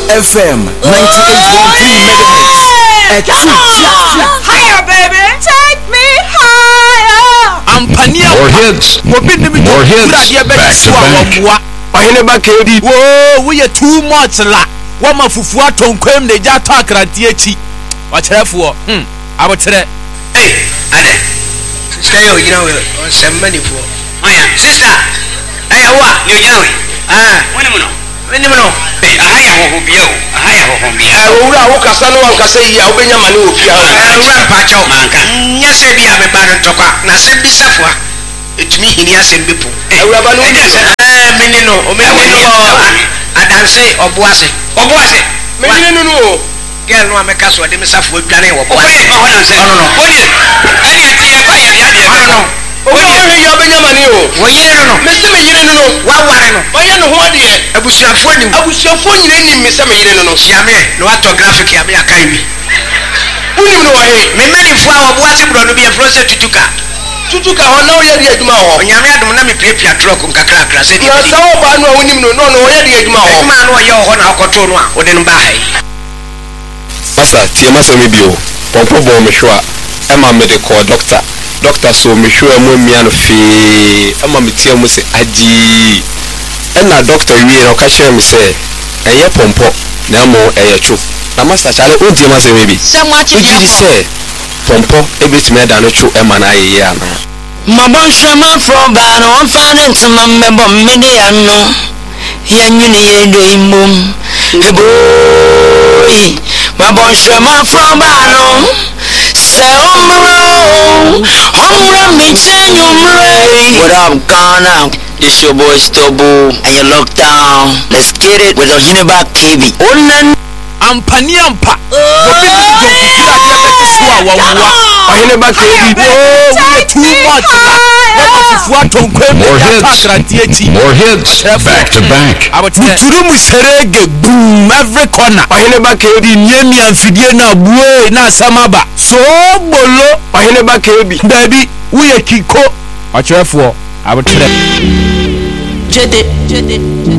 FM 98.3 megahertz. Higher, baby. Take me higher. Ampania. More hits. More hits. Back to back. Oheneba KD. Whoa, we are too much la. Wama fufua tonkwem ne jato akrantie chi. Wacherefuo. Abotere. Hey, ade. Sister yo, you know, on some money for. Maya, sister. Hey, what? You know. When you know. Hey, ahaya ho bio. Ura ho kasano an kasai ya obenya mani ofia. Ura pacho manka. Nya se bia me ba ntokwa. Na se bisafua. Etumi hini asem bepo. Ura ba no. Mini no. O me no. Adanse oboase. Mini no. Girl no ameka so de mesafua dwane wo boase. Oh na se. No. Oni. Ani tie ba ya. No. Oye yo benya mani o. Oye no. Me se me yire no. Wa ware no. Oye no ho de. Abusuafo nyire ni me se me yire no. Siame no autographic ya me akai wi. Unim no wahe. Me manifo a oboase bro no bi e fro se tutuka ho na oye de aduma ho. Nyame adum na me piapia truck nkakra se di. Na sawo ba no unim no oye de aduma ho. Aduma no oye ho na akoto no a ode no ba hai. Asa tie ma se me bio. Pompo bo me hwa. Ema me de call doctor so me hwa mo mia no fi. Ema me tie mo se aji. Ena doctor wi no ka hye me se eye pompo na mo eye chu. Na master chale o tie ma se me bi. Uji se pompo ebetime da no chu ema na aye ana. Mabon shema from ba no fane ntuma mmebo mmede ya no. Ya nyune ye do imum. Eboy. Mabon shema from ba no. Se omro me chenyumre. What up, Ghana? It's your boy Stobo and you're locked down. Let's get it with Oheneba TV. Ampaniampa. Oheneba KD. Whoa, too much. More hits. Back to back. Turumu serege boom every corner. Oheneba KD nyemi amfidie na buwe na samaba. So bolo. Oheneba KD. Baby, uye kiko. Wacherefuo. Abotere. Jede.